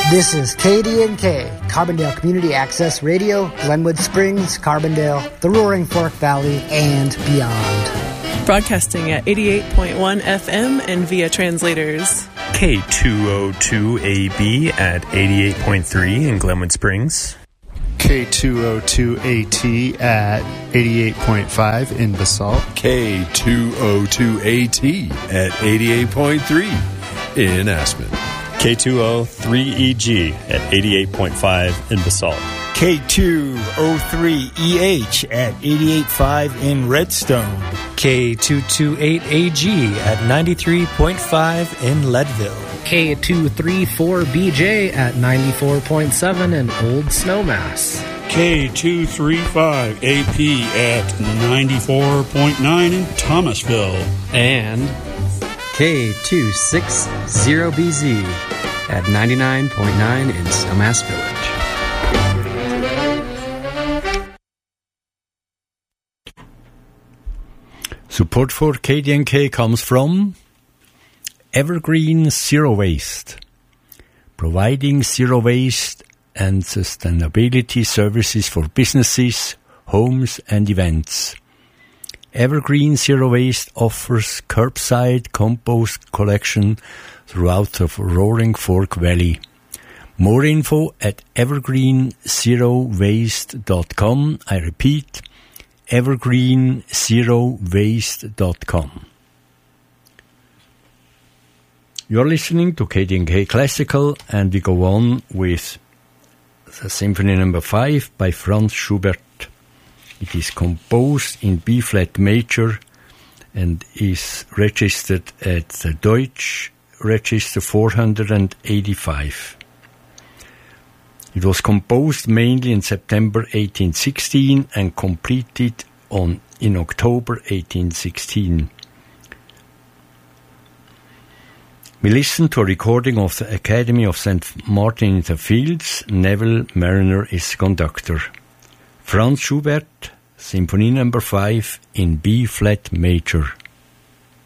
This is KD&K, Carbondale Community Access Radio, Glenwood Springs, Carbondale, the Roaring Fork Valley, and beyond. Broadcasting at 88.1 FM and via translators. K202AB at 88.3 in Glenwood Springs. K202AT at 88.5 in Basalt. K202AT at 88.3 in Aspen. K203EG at 88.5 in Basalt. K203EH at 88.5 in Redstone. K228AG at 93.5 in Leadville. K234BJ at 94.7 in Old Snowmass. K235AP at 94.9 in Thomasville. And K260BZ at 99.9 in Snowmass Village. Support for KD&K comes from Evergreen Zero Waste, providing zero waste and sustainability services for businesses, homes and events. Evergreen Zero Waste offers curbside compost collection throughout the Roaring Fork Valley. More info at evergreenzerowaste.com. I repeat, evergreenzerowaste.com. You're listening to KD&K Classical, and we go on with the Symphony No. 5 by Franz Schubert. It is composed in B-flat major and is registered at the Deutsch Register 485. It was composed mainly in September 1816 and completed in October 1816. We listen to a recording of the Academy of St. Martin in the Fields. Neville Mariner is conductor. Franz Schubert, Symphony No. 5 in B-flat major.